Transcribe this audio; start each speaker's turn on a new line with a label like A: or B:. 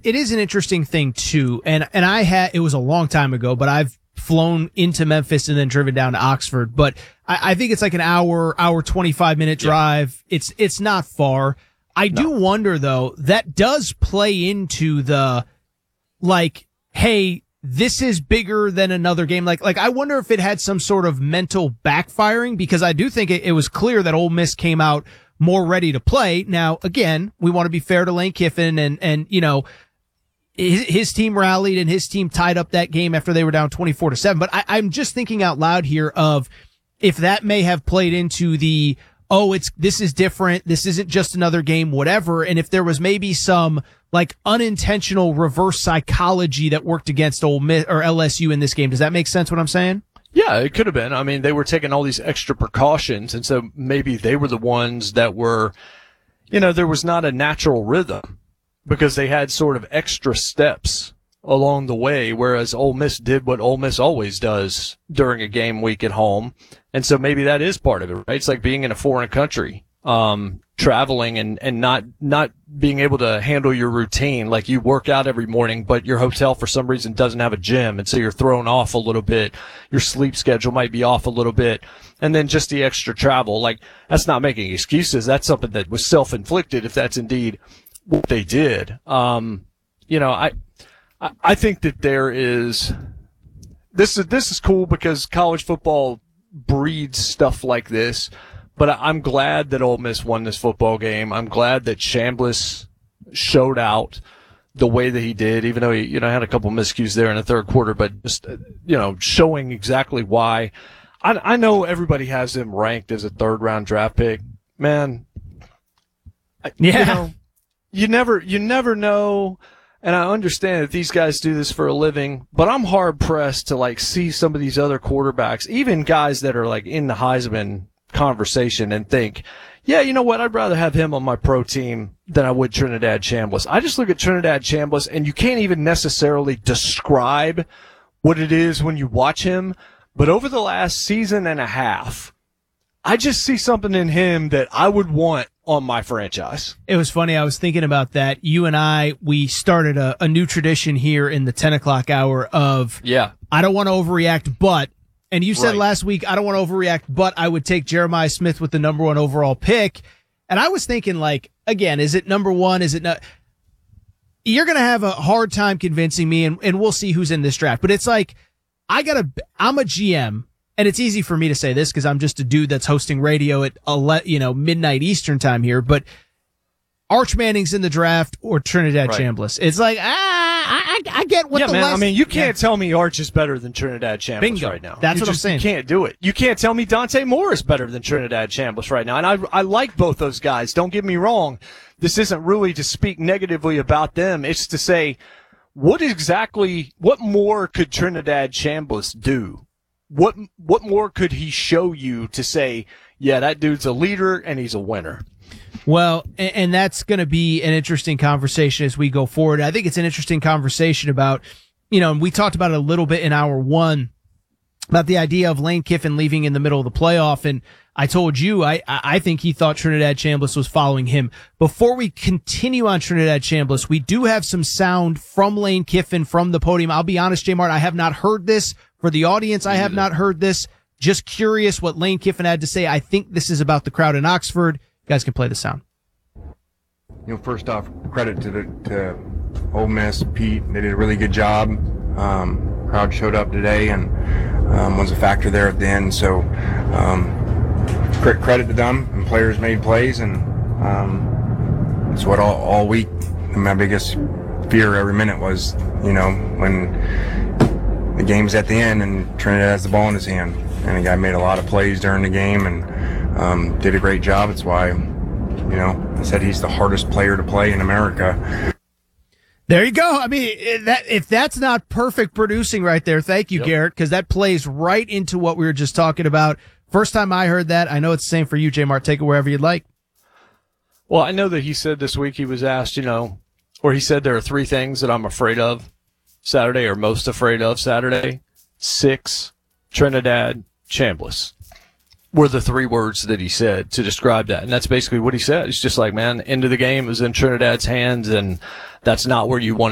A: it is an interesting thing too. And it was a long time ago, but I've flown into Memphis and then driven down to Oxford. But I think it's like an hour 25-minute drive. Yeah. It's not far. I do wonder though, that does play into the, like, hey, this is bigger than another game. Like I wonder if it had some sort of mental backfiring, because I do think it was clear that Ole Miss came out more ready to play. Now, again, we want to be fair to Lane Kiffin and, you know, his team rallied and his team tied up that game after they were down 24-7. But I'm just thinking out loud here of if that may have played into the, this is different. This isn't just another game, whatever. And if there was maybe some like unintentional reverse psychology that worked against Ole Miss or LSU in this game. Does that make sense what I'm saying?
B: Yeah, it could have been. I mean, they were taking all these extra precautions, and so maybe they were the ones that were, you know, there was not a natural rhythm because they had sort of extra steps along the way, whereas Ole Miss did what Ole Miss always does during a game week at home. And so maybe that is part of it, right? It's like being in a foreign country, traveling and not being able to handle your routine. Like you work out every morning, but your hotel for some reason doesn't have a gym. And so you're thrown off a little bit. Your sleep schedule might be off a little bit. And then just the extra travel. Like that's not making excuses. That's something that was self-inflicted if that's indeed what they did. You know, I think that this is cool because college football breeds stuff like this. But I'm glad that Ole Miss won this football game. I'm glad that Chambliss showed out the way that he did, even though he, you know, had a couple miscues there in the third quarter, but just, you know, showing exactly why. I know everybody has him ranked as a third-round draft pick. Man,
A: yeah.
B: You never know. And I understand that these guys do this for a living, but I'm hard pressed to like see some of these other quarterbacks, even guys that are like in the Heisman conversation, and think, yeah, you know what? I'd rather have him on my pro team than I would Trinidad Chambliss. I just look at Trinidad Chambliss, and you can't even necessarily describe what it is when you watch him. But over the last season and a half, I just see something in him that I would want on my franchise.
A: It was funny. I was thinking about that. You and we started a new tradition here in the 10 o'clock hour of, I don't want to overreact, but, and you said last week, I don't want to overreact, but I would take Jeremiah Smith with the number 1 overall pick. And I was thinking, like, again, is it number 1? Is it not? You're going to have a hard time convincing me, and we'll see who's in this draft. But it's like, I'm a GM, and it's easy for me to say this because I'm just a dude that's hosting radio at midnight Eastern time here. But Arch Manning's in the draft or Trinidad Chambliss. It's like, I get what the
B: I mean, you can't tell me Arch is better than Trinidad Chambliss right now.
A: That's what I'm saying.
B: You can't do it. You can't tell me Dante Moore is better than Trinidad Chambliss right now. And I like both those guys. Don't get me wrong. This isn't really to speak negatively about them. It's to say, what more could Trinidad Chambliss do? What more could he show you to say, yeah, that dude's a leader and he's a winner?
A: Well, and that's going to be an interesting conversation as we go forward. I think it's an interesting conversation about, and we talked about it a little bit in hour 1 about the idea of Lane Kiffin leaving in the middle of the playoff. And I told you, I think he thought Trinidad Chambliss was following him. Before we continue on Trinidad Chambliss, we do have some sound from Lane Kiffin from the podium. I'll be honest, J. Mart, I have not heard this. For the audience, I have not heard this. Just curious what Lane Kiffin had to say. I think this is about the crowd in Oxford. You guys can play the sound.
C: First off, credit to Ole Miss, Pete. They did a really good job. Crowd showed up today and was a factor there at the end. So credit to them. And players made plays, and it's what all week my biggest fear every minute was, when the game's at the end and Trinidad has the ball in his hand. And the guy made a lot of plays during the game and did a great job. It's why, I said he's the hardest player to play in America.
A: There you go. I mean, if that's not perfect producing right there, thank you, Garrett, because that plays right into what we were just talking about. First time I heard that. I know it's the same for you, J. Mart. Take it wherever you'd like.
B: Well, I know that he said this week he was asked, or he said there are 3 things that I'm afraid of Saturday, or most afraid of Saturday. 6, Trinidad Chambliss were the 3 words that he said to describe that. And that's basically what he said. It's just like, man, end of the game is in Trinidad's hands, and that's not where you want